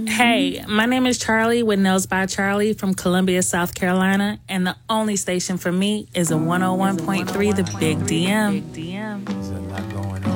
Hey, my name is Charlie with Nails by Charlie from Columbia, South Carolina, and the only station for me is a 101.3 The Big DM. There's a lot going